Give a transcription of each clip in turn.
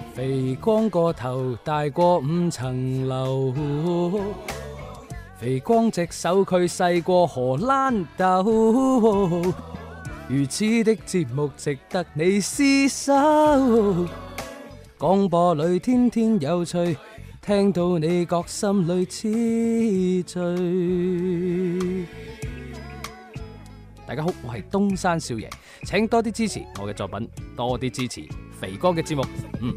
肥光個頭大過5層樓，肥光隻手佢細過荷蘭豆，如此的節目值得你廝守。廣播裏天天有趣，聽到你覺心裏痴醉。大家好，我係東山少爺，請多啲支持我嘅作品，多啲支持肥哥嘅節目。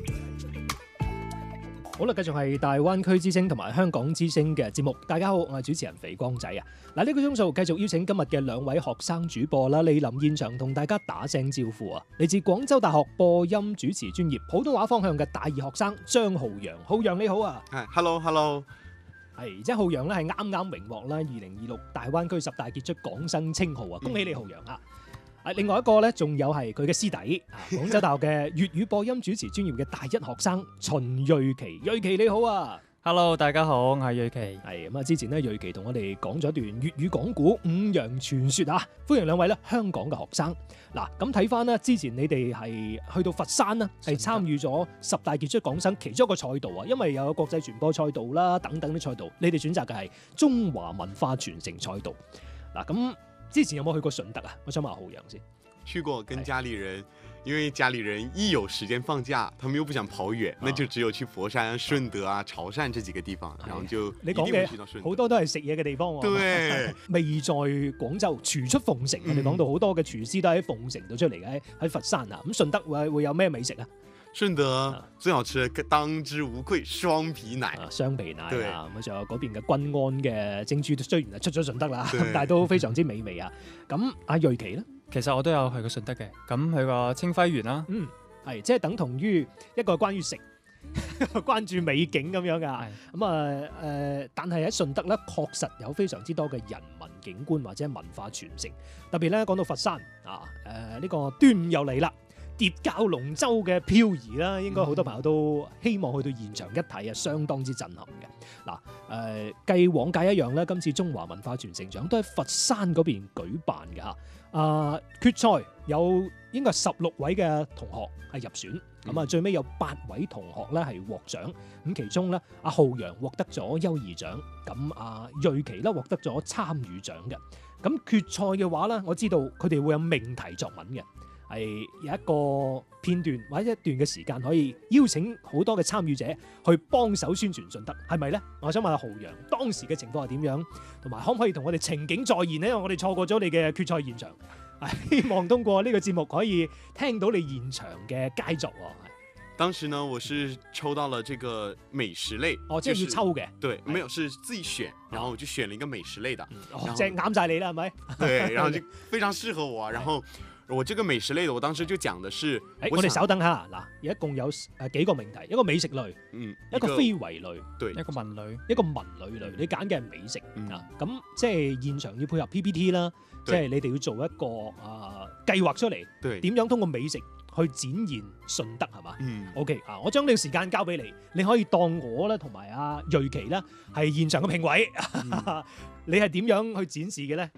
好啦，繼續係大灣區之聲同埋香港之聲嘅節目。大家好，我係主持人肥光仔啊！嗱，呢個鐘數繼續邀請今日嘅兩位學生主播啦，蒞臨現場同大家打聲招呼啊！嚟自廣州大學播音主持專業普通話方向嘅大二學生張浩洋，浩洋你好啊 ！Hello， 係，即係浩洋咧係啱啱榮獲啦2026大灣區10大傑出港生稱號啊！恭喜你，浩洋啊！另外一個咧，仲有係佢嘅師弟，廣州大學嘅粵語播音主持專業嘅大一學生秦瑞琪。瑞琪你好啊 ！Hello， 大家好，我係瑞琪。 係咁啊！之前咧，瑞琪同我哋講咗一段粵語講古五羊傳說啊！歡迎兩位咧香港嘅學生。嗱，咁睇翻咧，之前你哋係去到佛山啦，係參與咗10大傑出港生其中一個賽道啊，因為有國際傳播賽道啦等等啲賽道，你哋選擇嘅係中華文化傳承賽道。嗱，咁之前有冇去過順德啊？我想問浩洋先。 去過，跟家裏人，因為家裏人一有時間放假，他們又不想跑遠，那就只有去佛山、順德啊、潮汕這幾個地方，然後就一定會去到順德。你講嘅好多都係食嘢嘅地方喎。對，未在廣州，廚出鳳城。我哋講到好多嘅廚師都喺鳳城度出嚟嘅，喺佛山啊。咁順德會有咩美食啊？ 順德最好吃嘅當之無愧雙皮奶， 雙皮奶啊，咁仲有嗰邊嘅均安嘅蒸珠，雖然係出咗順德啦，但係都非常之美味啊。咁阿瑞琪咧， 其實我都有去過順德嘅，咁去過清暉園啦， 係即係等同於一個關於食，關注美景咁樣噶。咁但係喺順德咧，確實有非常之多嘅人文景觀或者文化傳承，特別咧講到佛山啊，呢個端午又嚟啦。疊蛟龍舟嘅漂移啦，應該好多朋友都希望去到現場一睇啊，相當之震撼嘅。嗱，繼往屆一樣咧，今次中華文化傳承獎都喺佛山嗰邊舉辦嘅嚇。決賽有應該16位嘅同學係入選，咁啊最尾有8位同學咧係獲獎，咁其中咧阿浩洋獲得咗優異獎，咁阿瑞琪咧獲得咗參與獎嘅。咁決賽嘅話咧，我知道佢哋會有命題作文嘅。係有一個片段或者一段嘅時間，可以邀請好多嘅參與者去幫手宣傳順德，係咪呢？我想問下浩洋，當時嘅情況係點樣，同埋可唔可以同我哋情景再現呢？因為我哋錯過咗你嘅決賽現場，希望通過呢個節目可以聽到你現場嘅佳作。 當時呢，我是抽到了這個美食類， 即係要抽嘅， 對，沒有是自己選，然後我就選了一個美食類的， 即係啱晒你啦，係咪？ 對，然後就非常適合我，然後。我這個美食類的，我當時就講的是， 我哋稍等下嗱，一共有幾個命題，一個美食類，一個非遺類， 對， 一個文類， 一個文類類，你揀嘅係美食啊，咁即係現場要配合 PPT 啦，即係你哋要做一個計劃出嚟，點樣通過美食去展現順德係嘛？OK 啊，我將呢個時間交俾你，你可以當我啦同埋阿瑞琪啦係現場嘅評委，你係點樣去展示嘅咧？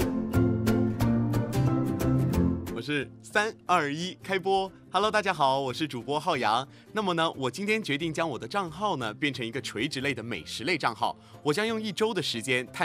我是3、2、1開播 ，Hello， 大家好，我是主播浩洋。那麼呢，我今天決定將我的賬號呢變成一個垂直類的美食類賬號，我將用1周的時間探